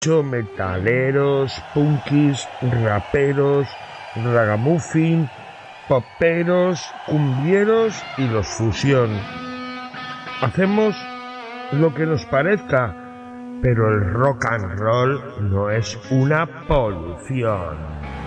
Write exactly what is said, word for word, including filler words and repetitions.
metaleros, punkis, raperos, ragamuffin, poperos, cumbieros y los fusión. Hacemos lo que nos parezca, pero el rock and roll no es una polución.